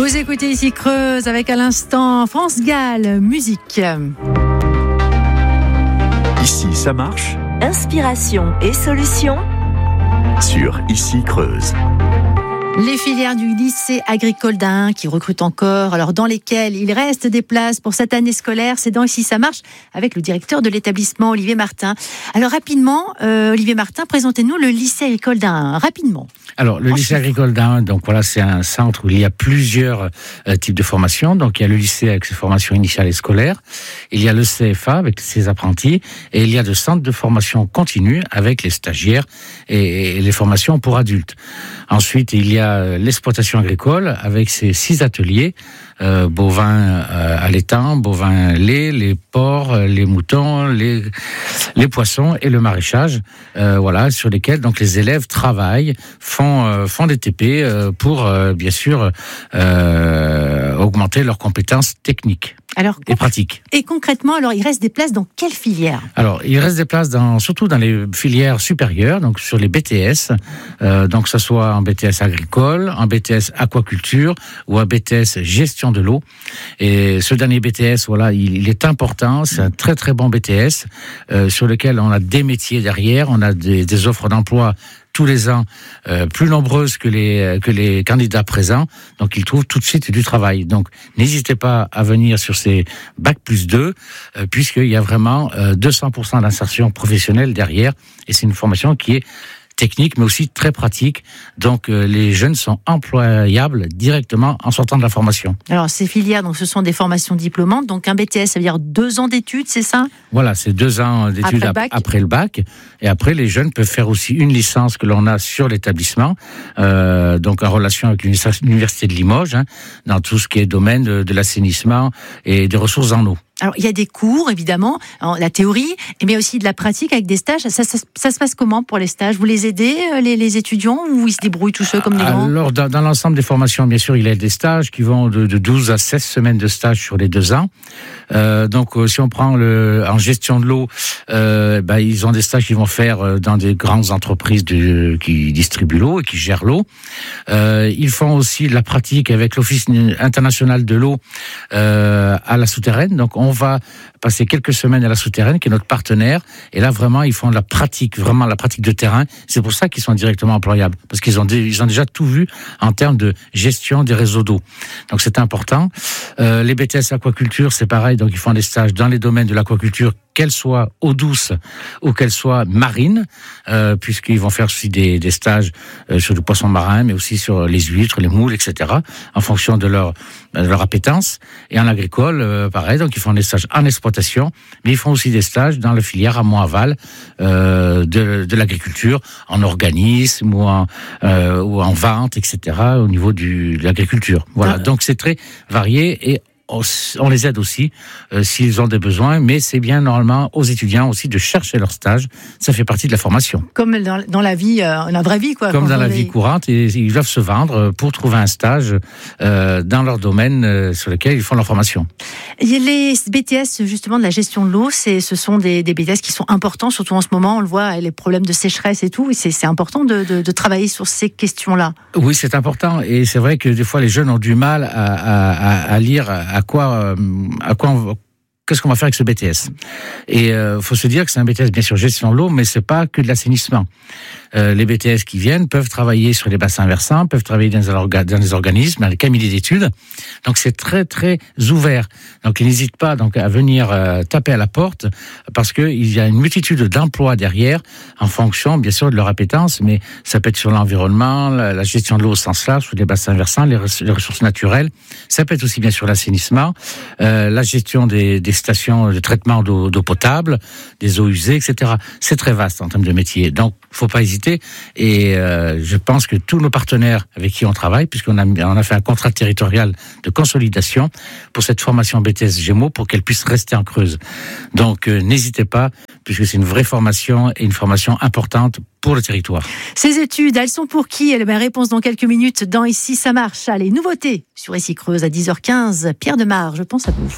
Vous écoutez ici Creuse avec à l'instant France Gall, musique. Ici, ça marche. Inspiration et solutions Sur Ici Creuse. Les filières du lycée agricole d'Ain qui recrutent encore, alors dans lesquelles il reste des places pour cette année scolaire, c'est dans Ici ça marche avec le directeur de l'établissement Olivier Martin. Alors rapidement, Olivier Martin, présentez-nous le lycée agricole d'Ain, rapidement. Alors le lycée agricole d'Ain, donc voilà, c'est un centre où il y a plusieurs types de formations. Donc il y a le lycée avec ses formations initiales et scolaires, il y a le CFA avec ses apprentis, et il y a le centre de formation continue avec les stagiaires et les formations pour adultes. Ensuite, il y a l'exploitation agricole avec ses 6 ateliers, bovins à l'étang, bovins lait, les porcs, les moutons, les poissons et le maraîchage, voilà, sur lesquels donc les élèves travaillent, font des TP pour bien sûr augmenter leurs compétences techniques. Alors, et pratique. Et concrètement, alors il reste des places dans quelle filière ? Alors, il reste des places surtout dans les filières supérieures, donc sur les BTS, donc que ce soit en BTS agricole, en BTS aquaculture ou en BTS gestion de l'eau. Et ce dernier BTS, voilà, il est important, c'est un très très bon BTS sur lequel on a des métiers derrière, on a des offres d'emploi tous les ans plus nombreuses que les candidats présents, donc ils trouvent tout de suite du travail. Donc n'hésitez pas à venir sur ces Bac+2 puisqu'il y a vraiment 200% d'insertion professionnelle derrière, et c'est une formation qui est technique mais aussi très pratique, donc les jeunes sont employables directement en sortant de la formation. Alors ces filières, donc ce sont des formations diplômantes, donc un BTS ça veut dire 2 ans d'études, c'est ça ? Voilà, c'est 2 ans d'études après le bac, et après les jeunes peuvent faire aussi une licence que l'on a sur l'établissement, donc en relation avec l'université de Limoges, dans tout ce qui est domaine de l'assainissement et des ressources en eau. Alors, il y a des cours, évidemment, la théorie, mais aussi de la pratique avec des stages. Ça se passe comment pour les stages ? Vous les aidez, les étudiants, ou ils se débrouillent tout seuls comme des grands ? Alors, dans l'ensemble des formations, bien sûr, il y a des stages qui vont de 12 à 16 semaines de stage sur les 2 ans. Donc, si on prend en gestion de l'eau, ils ont des stages qu'ils vont faire dans des grandes entreprises qui distribuent l'eau et qui gèrent l'eau. Ils font aussi de la pratique avec l'Office international de l'eau à la souterraine. Donc, on va passer quelques semaines à la souterraine, qui est notre partenaire, et là vraiment ils font la pratique, vraiment la pratique de terrain. C'est pour ça qu'ils sont directement employables, parce qu'ils ont déjà tout vu en termes de gestion des réseaux d'eau. Donc c'est important. Les BTS aquaculture, c'est pareil, donc ils font des stages dans les domaines de l'aquaculture, qu'elle soit eau douce ou qu'elle soit marine, puisqu'ils vont faire aussi des stages sur du poisson marin, mais aussi sur les huîtres, les moules, etc., en fonction de leur appétence. Et en agricole, pareil, donc ils font des stages en exploitation, mais ils font aussi des stages dans la filière amont-aval de l'agriculture, en organisme ou en vente, etc., au niveau de l'agriculture. Voilà, donc c'est très varié, et on les aide aussi s'ils ont des besoins, mais c'est bien normalement aux étudiants aussi de chercher leur stage. Ça fait partie de la formation. Comme dans la vie, la vraie vie, quoi. Comme dans la vie courante, et ils doivent se vendre pour trouver un stage dans leur domaine sur lequel ils font leur formation. Les BTS, justement, de la gestion de l'eau, ce sont des BTS qui sont importants, surtout en ce moment, on le voit, les problèmes de sécheresse et tout, et c'est important de travailler sur ces questions-là. Oui, c'est important, et c'est vrai que des fois les jeunes ont du mal à lire qu'est-ce qu'on va faire avec ce BTS. Et faut se dire que c'est un BTS bien sûr gestion de l'eau, mais c'est pas que de l'assainissement. Les BTS qui viennent peuvent travailler sur les bassins versants, peuvent travailler dans les organismes, dans les cabinets d'études. Donc c'est très très ouvert. Donc ils n'hésitent pas donc à venir taper à la porte, parce que il y a une multitude d'emplois derrière, en fonction bien sûr de leur appétence, mais ça peut être sur l'environnement, la gestion de l'eau au sens large, sur les bassins versants, les ressources naturelles. Ça peut être aussi bien sûr l'assainissement, la gestion des stations de traitement d'eau potable, des eaux usées, etc. C'est très vaste en termes de métier. Donc faut pas hésiter. Et je pense que tous nos partenaires avec qui on travaille, puisqu'on a fait un contrat territorial de consolidation pour cette formation BTS Gémeaux, pour qu'elle puisse rester en Creuse. Donc n'hésitez pas, puisque c'est une vraie formation et une formation importante pour le territoire. Ces études, elles sont pour qui ? Réponse dans quelques minutes dans Ici ça marche. Allez, nouveautés sur Ici Creuse à 10h15. Pierre Demar, je pense à vous.